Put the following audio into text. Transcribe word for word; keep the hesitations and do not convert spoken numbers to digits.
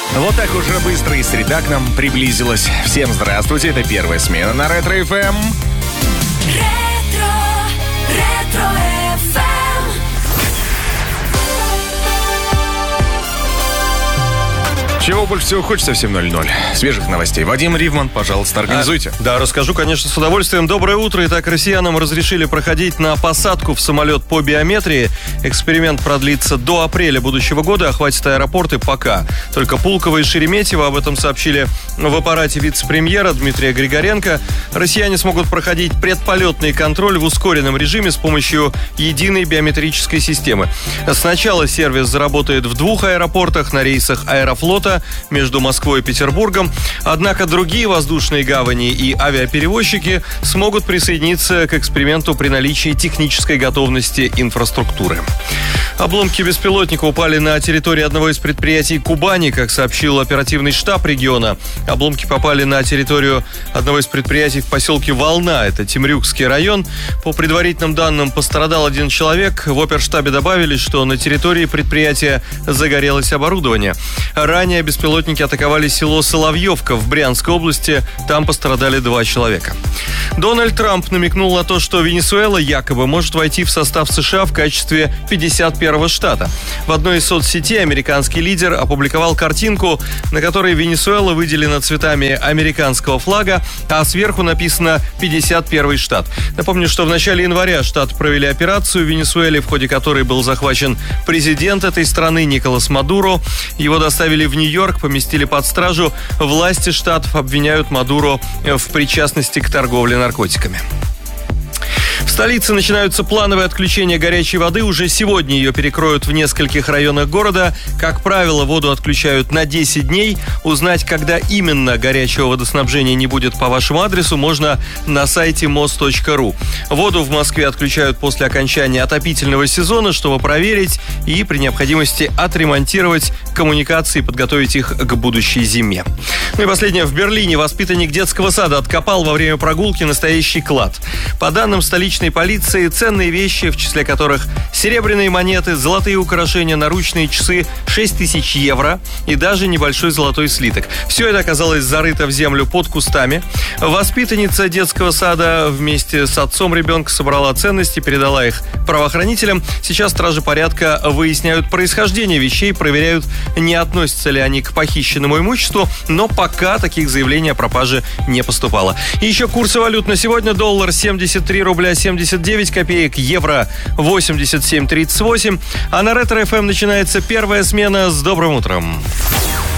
Вот так уже быстро и среда к нам приблизилась. Всем здравствуйте, это первая смена на Ретро-эф эм. Ретро, Ретро-эф эм. Чего больше всего хочется в семь ноль ноль? Свежих новостей. Вадим Ривман, пожалуйста, организуйте. А, да, расскажу, конечно, с удовольствием. Доброе утро. Итак, россиянам разрешили проходить на посадку в самолет по биометрии. Эксперимент продлится до апреля будущего года, охватит аэропорты пока. Только Пулково и Шереметьево, об этом сообщили в аппарате вице-премьера Дмитрия Григоренко. Россияне смогут проходить предполетный контроль в ускоренном режиме с помощью единой биометрической системы. Сначала сервис заработает в двух аэропортах на рейсах Аэрофлота между Москвой и Петербургом. Однако другие воздушные гавани и авиаперевозчики смогут присоединиться к эксперименту при наличии технической готовности инфраструктуры. Обломки беспилотника упали на территории одного из предприятий Кубани, как сообщил оперативный штаб региона. Обломки попали на территорию одного из предприятий в поселке Волна, это Темрюкский район. По предварительным данным, пострадал один человек. В оперштабе добавили, что на территории предприятия загорелось оборудование. Ранее беспилотники атаковали село Соловьевка в Брянской области. Там пострадали два человека. Дональд Трамп намекнул на то, что Венесуэла якобы может войти в состав США в качестве пятьдесят первого штата. В одной из соцсетей американский лидер опубликовал картинку, на которой Венесуэла выделена цветами американского флага, а сверху написано пятьдесят первый штат. Напомню, что в начале января штат провели операцию в Венесуэле, в ходе которой был захвачен президент этой страны Николас Мадуро. Его доставили в Нью-Йорк, поместили под стражу. Власти штатов обвиняют Мадуро в причастности к торговле наркотиками. В столице начинаются плановые отключения горячей воды. Уже сегодня ее перекроют в нескольких районах города. Как правило, воду отключают на десять дней. Узнать, когда именно горячего водоснабжения не будет по вашему адресу, можно на сайте мос точка ру. Воду в Москве отключают после окончания отопительного сезона, чтобы проверить и при необходимости отремонтировать коммуникации и подготовить их к будущей зиме. Ну и последнее. В Берлине воспитанник детского сада откопал во время прогулки настоящий клад. По данным столичной полиции, ценные вещи, в числе которых серебряные монеты, золотые украшения, наручные часы, шесть тысяч евро и даже небольшой золотой слиток. Все это оказалось зарыто в землю под кустами. Воспитанница детского сада вместе с отцом ребенка собрала ценности, передала их правоохранителям. Сейчас стражи порядка выясняют происхождение вещей, проверяют, не относятся ли они к похищенному имуществу, но пока таких заявлений о пропаже не поступало. И еще курсы валют на сегодня. Доллар семьдесят три рубля семьдесят девять копеек, евро восемьдесят семь тридцать восемь. А на Ретро-эф эм начинается первая смена. С добрым утром.